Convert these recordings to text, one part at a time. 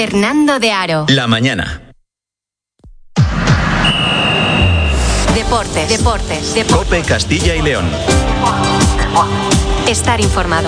Fernando de Aro. La mañana. Deportes. COPE Castilla y León. Estar informado.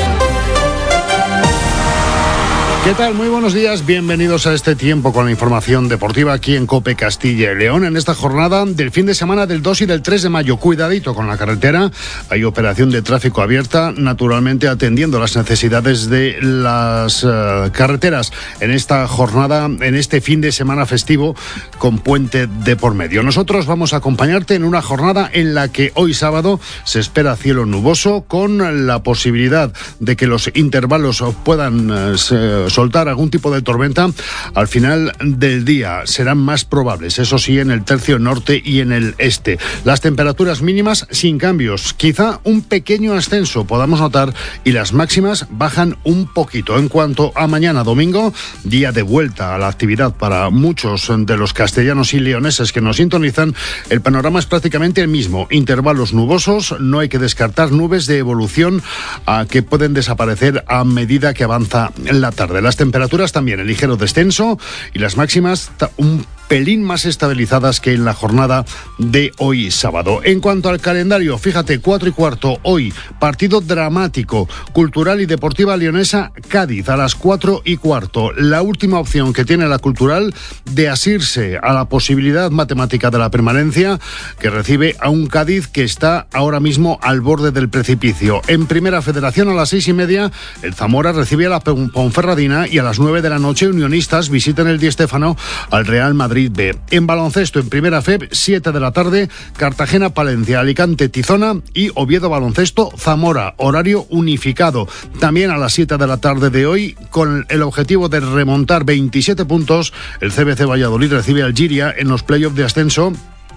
¿Qué tal? Muy buenos días, bienvenidos a este tiempo con la información deportiva aquí en COPE Castilla y León. En esta jornada del fin de semana del 2 y del 3 de mayo, cuidadito con la carretera, hay operación de tráfico abierta, naturalmente atendiendo las necesidades de las carreteras en esta jornada, en este fin de semana festivo con puente de por medio. Nosotros vamos a acompañarte en una jornada en la que hoy sábado se espera cielo nuboso con la posibilidad de que los intervalos puedan soltar algún tipo de tormenta al final del día. Serán más probables, eso sí, en el tercio norte y en el este. Las temperaturas mínimas sin cambios, quizá un pequeño ascenso podamos notar, y las máximas bajan un poquito. En cuanto a mañana domingo, día de vuelta a la actividad para muchos de los castellanos y leoneses que nos sintonizan, el panorama es prácticamente el mismo. Intervalos nubosos, no hay que descartar nubes de evolución que pueden desaparecer a medida que avanza la tarde. Las temperaturas también en ligero descenso y las máximas un pelín más estabilizadas que en la jornada de hoy sábado. En cuanto al calendario, fíjate, 4:15 hoy, partido dramático, Cultural y Deportiva Leonesa Cádiz a las 4:15. La última opción que tiene la Cultural de asirse a la posibilidad matemática de la permanencia, que recibe a un Cádiz que está ahora mismo al borde del precipicio. En Primera Federación a las 6:30, el Zamora recibe a la Ponferradina, y a las 9 de la noche Unionistas visitan el Di Stéfano al Real Madrid B. En baloncesto, en Primera FEB, 7 de la tarde, Cartagena Palencia, Alicante Tizona y Oviedo Baloncesto Zamora, horario unificado. También a las 7 de la tarde de hoy, con el objetivo de remontar 27 puntos, el CBC Valladolid recibe al Giria en los playoffs de ascenso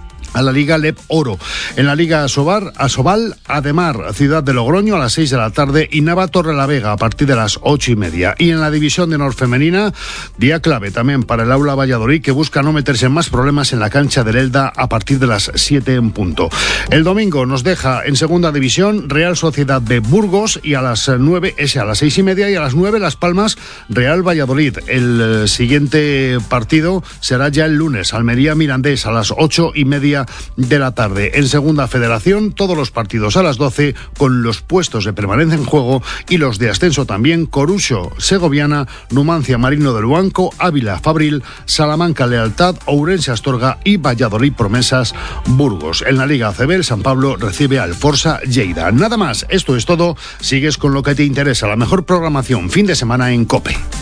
a la Liga LEP Oro. En la Liga Asobal, Ademar, Ciudad de Logroño a las 6 de la tarde y Nava Torrelavega a partir de las 8:30. Y en la División de Honor Femenina, día clave también para el Aula Valladolid, que busca no meterse en más problemas en la cancha del Elda a partir de las 7 en punto. El domingo nos deja en Segunda División Real Sociedad de Burgos, y a las 9, a las 6:30, y a las 9 Las Palmas Real Valladolid. El siguiente partido será ya el lunes, Almería Mirandés a las 8:30 de la tarde. En Segunda Federación, todos los partidos a las 12, con los puestos de permanencia en juego y los de ascenso también: Corucho Segoviana, Numancia Marino del Luanco, Ávila Fabril, Salamanca Lealtad, Ourense Astorga y Valladolid Promesas Burgos. En la Liga ACB, el San Pablo recibe al Forza Lleida. Nada más, esto es todo. Sigues con lo que te interesa, la mejor programación fin de semana en COPE.